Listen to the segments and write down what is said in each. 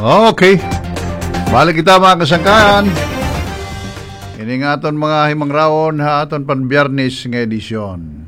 Okay. Balik kita mga kasangkahan. Ini nga aton mga himang raon ha aton pan Biyernes nga edisyon.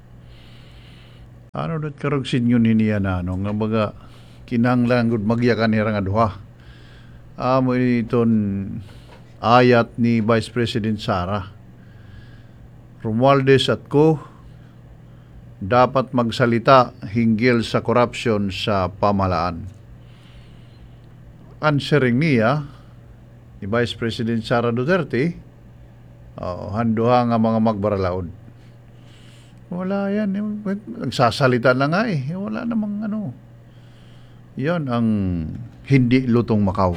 Ano dat karog sinyo niya na no nga baga kinahanglan gud magyakan ni nga duha. Amo iton ayat ni Vice President Sara. Romualdez at ko dapat magsalita hinggil sa corruption sa pamahalaan. Answering niya ni Vice President Sara Duterte, handuha nga mga magbaralaod. Wala yan. Nagsasalita na nga eh. Wala namang ano. Yan ang hindi lutong Macau.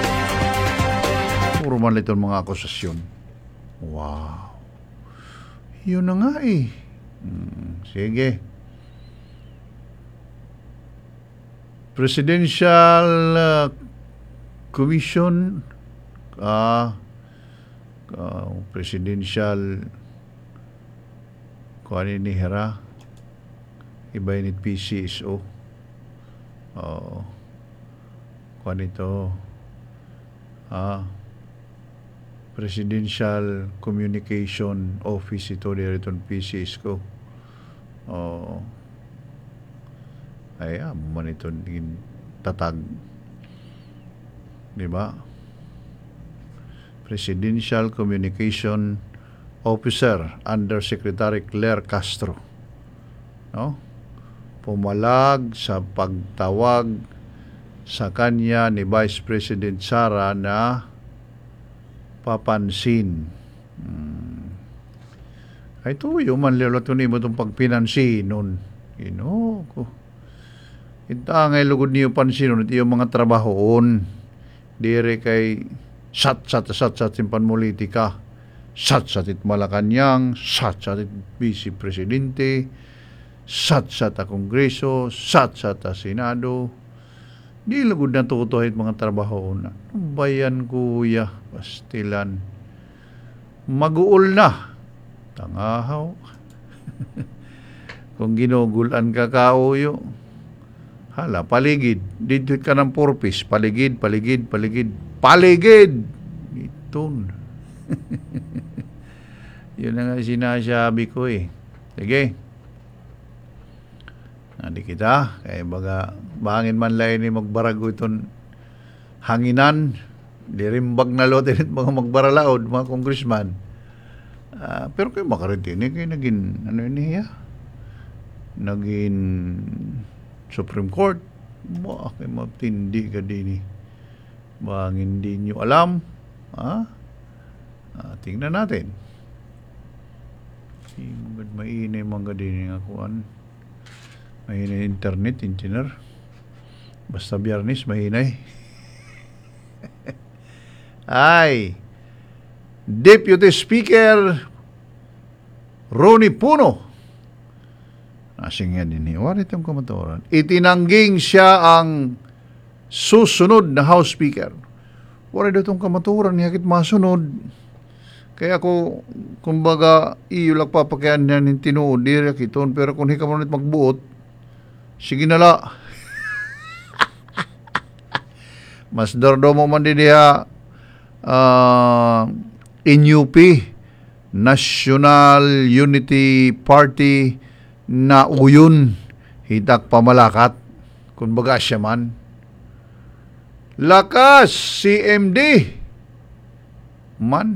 Puro man itong mga akusasyon. Wow. Yun na nga eh. Sige. Presidential Commission Presidential kuan ni Hera iba ni PCSO kuan ito Presidential Communication Office ito dito PCSO ay man ito tatag, di ba? Presidential Communication Officer Under Secretary Claire Castro, no? Pumalag sa pagtawag sa kanya ni Vice President Sara na papansin. Ay tuyo man lalo ni mo itong pagpinansin nun. Ko. Ita ngay lugod niyo pansin nun ito yung mga trabahoon. Dire kay sat simpan politika. Sat it Malacanang, sat it Vice Presidente, sat a Kongreso, sat a Senado. Di lugod na tutuhit mga trabahoon. Bayan kuya, pastilan. Maguol na. Tangahaw. Kung ginugulan ka kauyo, hala, paligid. Dito ka ng purpose. Paligid. Iton. Yun na nga sinasabi ko eh. Sige. Nadi kita. Kaya baga, bangin man lain ni magbarago iton hanginan. Dirimbag na lotin mga magbaralaod, mga congressman. Pero kayo makaritinig kayo naging ano niya naging Supreme Court kayo matindi ka din bang hindi nyo alam tingnan natin mainay mga din nga kuan mainay internet engineer basta Biyernes mainay ay Deputy Speaker Ronnie Puno asing nga din wala itong komatoran itinangging siya ang susunod na House Speaker. Wala itong kamaturan niya kit masunod kaya ako kumbaga iyulak papakyan niya ng tinuod direk iton pero kung hika mo nit magbuot sige nala mas dardo mo man din niya NUP National Unity Party na uyon hitak pamalakat kung baga siya man lakas CMD man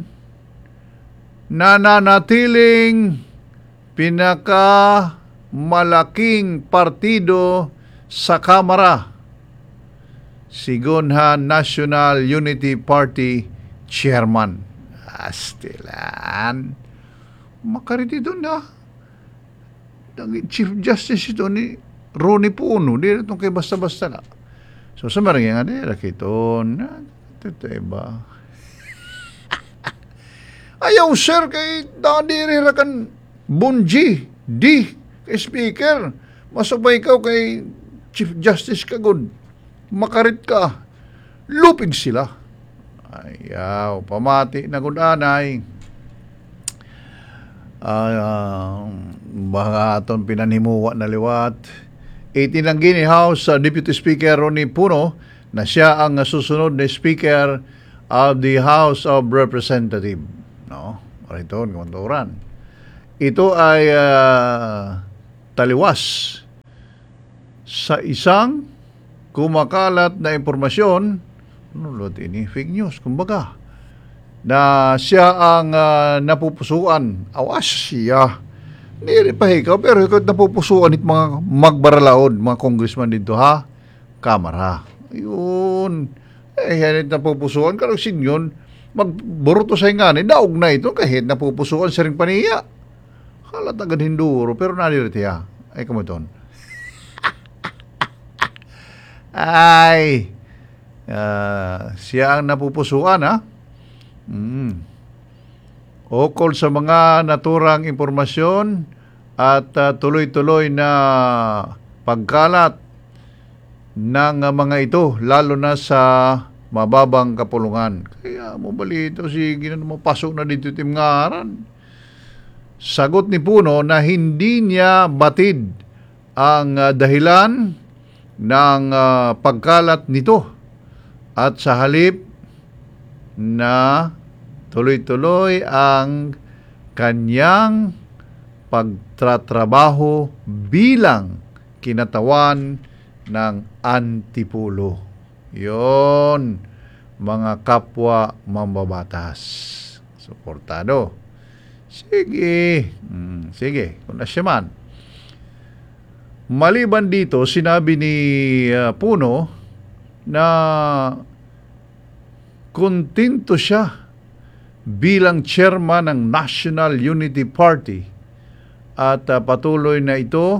nananatiling pinaka malaking partido sa Kamara sigunha National Unity Party Chairman astilan makariti doon na Chief Justice ito ni Ronnie Puno di na itong kay basta-basta na so sa marang nga di rakiton ito ba ayaw sir kay dadiri rakan Bunji di kay speaker masabay ka kay Chief Justice kagod makarit ka lupig sila ayaw pamati na gudanay baka aton pinanhimuwa na liwat. Itinanggi ni House Deputy Speaker Ronnie Puno na siya ang susunod na Speaker of the House of Representatives. No? Ito, kamanturan. Ito ay taliwas sa isang kumakalat na impormasyon, ini fake news, kumbaga, na siya ang napupusuan. Awas siya. Hindi pa ikaw, pero ikaw napupusuan it mga magbaralaod, mga congressman dito, ha? Kamara. Ayun. Yan it napupusuan. Karang sinyon, magburuto sa ingani, daog na ito, kahit napupusuan sa ring paniya. Halatagad hinduro, pero naliriti, ha? Ay, kamuton. Ay, siya ang napupusuan, ha? Ukol sa mga naturang impormasyon at tuloy-tuloy na pagkalat ng mga ito, lalo na sa mababang kapulungan. Kaya mo balito, sige na pasok na dito timngaran. Sagot ni Puno na hindi niya batid ang dahilan ng pagkalat nito at sa halip na tuloy-tuloy ang kanyang pagtatrabaho bilang kinatawan ng Antipulo. Yon, mga kapwa mambabatas. Suportado. Sige. Sige, kung nasya man. Maliban dito, sinabi ni Puno na kontento siya bilang chairman ng National Unity Party at patuloy na ito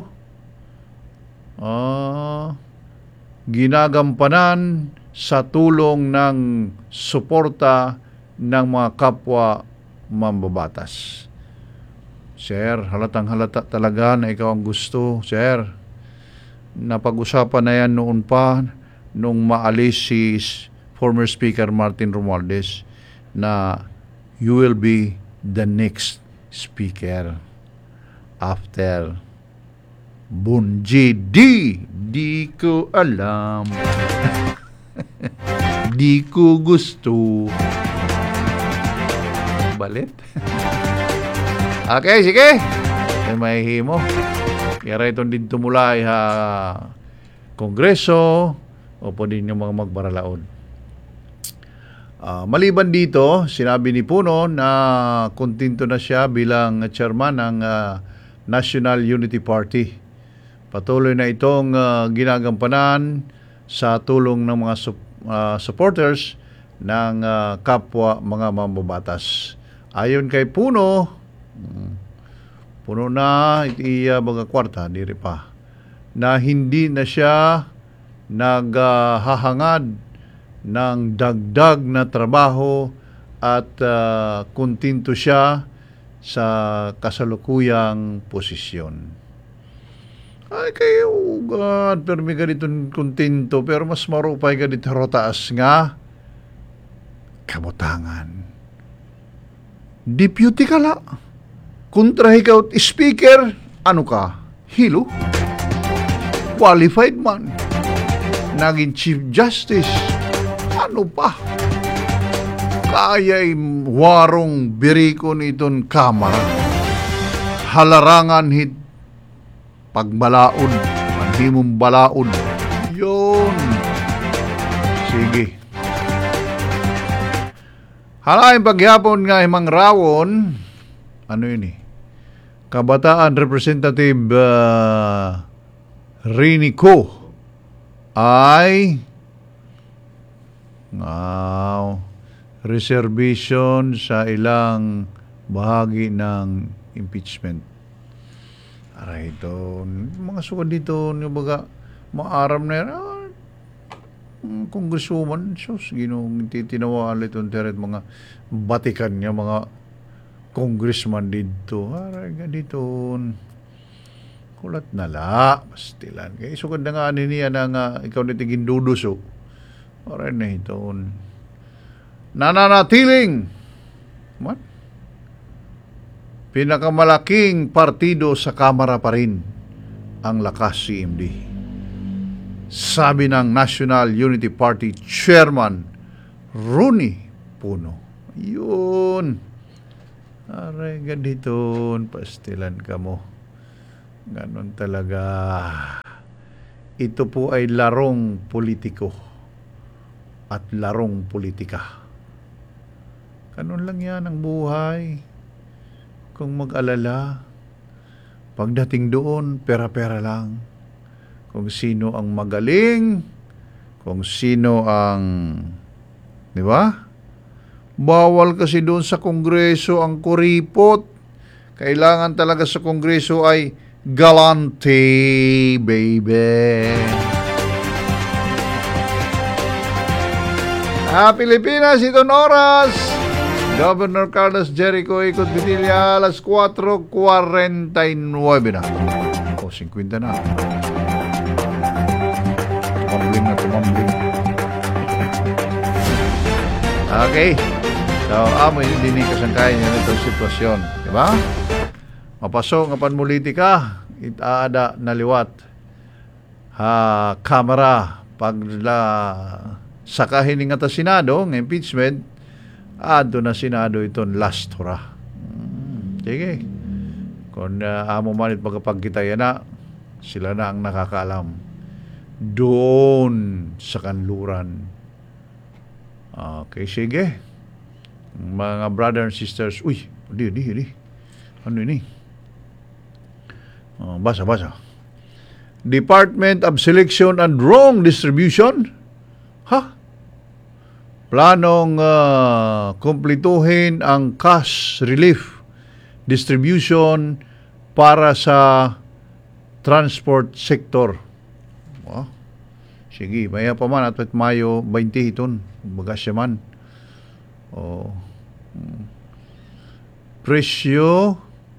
ginagampanan sa tulong ng suporta ng mga kapwa mambabatas. Sir, halatang halata talaga na ikaw ang gusto, sir. Napag-usapan na yan noon pa nung maalis si former Speaker Martin Romualdez na you will be the next Speaker after Bunji. Di ko alam. Di ko gusto. Balit? Okay, sige. May himo. Kaya ito din tumulay Kongreso o po din yung mga magbaralaon. Maliban dito, sinabi ni Puno na kontento na siya bilang chairman ng National Unity Party. Patuloy na itong ginagampanan sa tulong ng mga supporters ng kapwa mga mambabatas. Ayon kay Puno na mga kwarta, diri pa, na hindi na siya naghahangad ng dagdag na trabaho at kontento siya sa kasalukuyang posisyon. Ay kayo, God, pero may ganitong kontento, pero mas marupay ganito rotaas nga kamutangan. Deputy ka la. Kontra ikaw, speaker, ano ka? Hilo? Qualified man. Naging Chief Justice. Ano pa? Kaya'y warong birikon iton kamara. Halarangan hit pagbalaod. Manhimong balaod. Yun. Sige. Halaing paghapon nga himang rawon, ano yun Kabataan Representative Rini Co ay reservation sa ilang bahagi ng impeachment. Aray ito, mga sukad dito, baga, maaram na yan, congresswoman, sus, ginong titinawalit itong mga batikan niya, mga congressman dito. Aray nga dito, kulat na la, pastilan. Kaya sukad na nga niya na nga, ikaw nitigin duduso. Aray na ito. Nananatiling, what? Pinakamalaking partido sa Kamara pa rin ang Lakas CMD. Sabi ng National Unity Party Chairman Rooney Puno. Yun. Aray, ganito. Pastilan ka mo. Ganon talaga. Ito po ay larong politiko at larong politika. Ganon lang yan ang buhay. Kung mag-alala, pagdating doon, pera-pera lang. Kung sino ang magaling, kung sino ang, di ba? Bawal kasi doon sa Kongreso ang kuripot. Kailangan talaga sa Kongreso ay galante, baby. Pilipinas, itong oras. Governor Carlos Jericho Ikot Vitilla, alas 4:49 na. O, 50 na. Tumambling. Okay. So, amo yung dinig kasangkayan nyo itong sitwasyon. Diba? Mapasok nga panmulitika, itaada na liwat. Kamara, pagla sakahin nga ta Senado, ng impeachment, ado na Senado itong last hora. Sige. Kung amo manit pagkapagkitaya na, sila na ang nakakaalam. Doon sa kanluran. Okay, sige. Mga brother and sisters, di. Ano ini? Basa. Department of Selection and Wrong Distribution? Planong kumplituhin ang cash relief distribution para sa transport sector. Sige, maya pa man at Mayo 20 iton. Bagas siya man. Presyo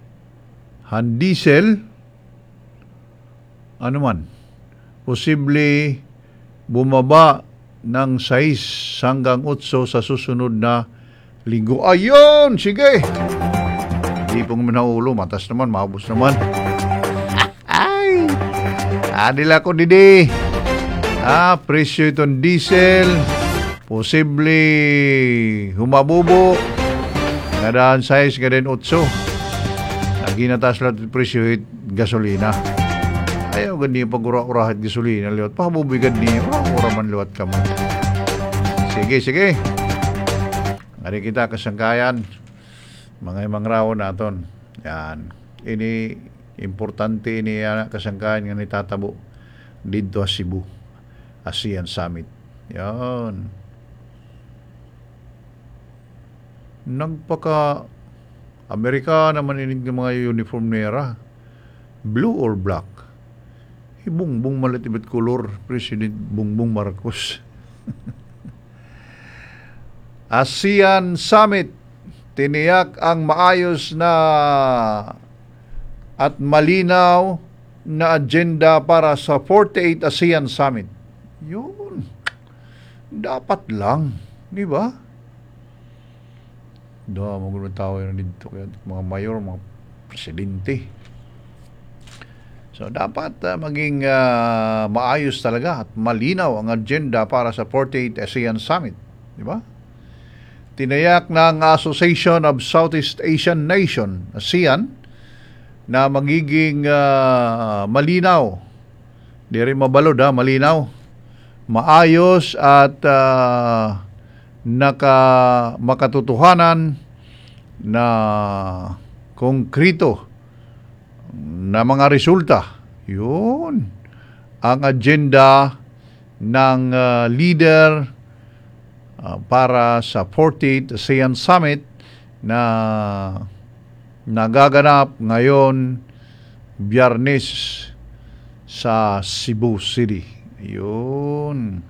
diesel ano man posible bumaba ng 6 hanggang 8 sa susunod na linggo. Ayun! Sige! Di pong minaulo. Matas naman. Mahabos naman. Ay! Adila ko didi. Presyo itong diesel. Posible humabubo. Nadaan 6, ganun 8. Naginatas lang itong presyo gasolina. Ayaw gani pag-ura-urahat gasolina liwat. Pahabubigad niya. Ura man liwat ka mo. Sige. Ngari kita kasangkayan. Mga imang raon naton. Yan. Ini importante ini kasangkayan nga nitatabo dito sa Cebu. ASEAN Summit. Yan. Amerika naman inig ng mga uniform nera. Blue or black? Bongbong malatibet kolor, President Bongbong Marcos. ASEAN Summit, tiniyak ang maayos na at malinaw na agenda para sa 48 ASEAN Summit. Yun. Dapat lang. Di ba? Mga tao yun dito. Mga mayor, mga presidente. So, dapat maging maayos talaga at malinaw ang agenda para sa 48 ASEAN Summit. Di ba? Tinayak ng Association of Southeast Asian Nation, ASEAN, na magiging malinaw. Di rin mabalod, malinaw. Maayos at makatotohanan na konkrito na mga resulta. Yun ang agenda ng leader para sa 48th ASEAN Summit na nagaganap ngayon Biyernes sa Cebu City. Yun.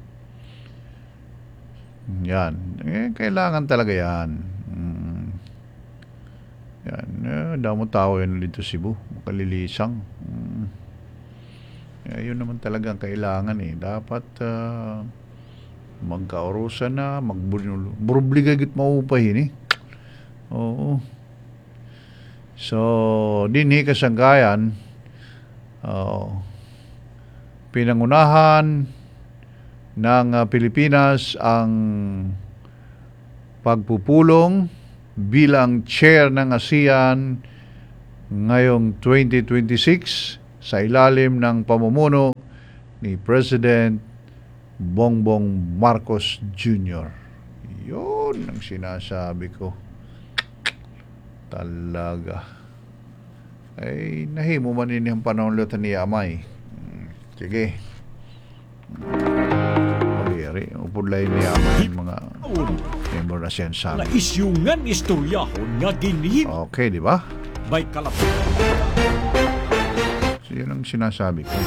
Yan. Kailangan talaga yan. Yan. Damo tao yan dito Cebu. Makalilisang. Yun naman talaga ang kailangan eh. Dapat magkaurusan na, magburubligagit maupahin eh. Oo. So, dinhi kasanggayan, pinangunahan ng Pilipinas ang pagpupulong bilang chair ng ASEAN ngayong 2026 sa ilalim ng pamumuno ni President Bongbong Marcos Jr. Yun ang sinasabi ko. Talaga. Ay, nahimo man ang panahon lutan ni Amay. Sige. Pagiri, upulay ni Amay mga member na siya na isyungan istoryahon nga ginhim. Okay, di ba? May kalapit. So, yun ang sinasabi ko.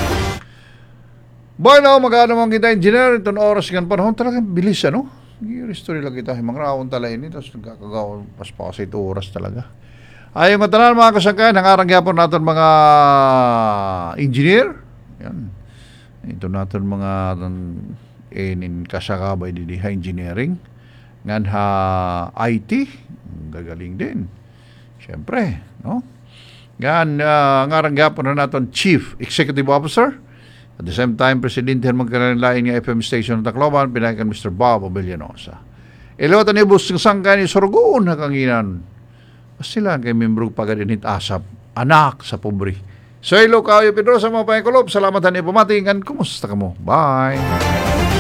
Bueno, mag-ano kita, engineer, itong oras ng panahon, talagang bilis, ano? Story lang kita, mga raon talaga ini, tapos nagkakagawa, paspas 8 oras talaga. Ayong matanan mga kasangkayan, nangarang yapon natin mga engineer. Yan. Ito natin mga in kasakabay di engineering. Ngan ha IT, gagaling din. Siyempre, no? Ngan ngarang yapon na natin Chief Executive Officer. At the same time, Presidente magkanilain nga FM station ng Tacloban, pinakan Mr. Bob Villanosa. Ilawatan ni Bus ng sangkay ni Sorgoon na kanginan. Sila kay membro pagadinit asap, anak sa pobre. So, ilo kayo, Pedro, sa mga pangkulob. Salamat na pamatingan. Kumusta ka mo? Bye!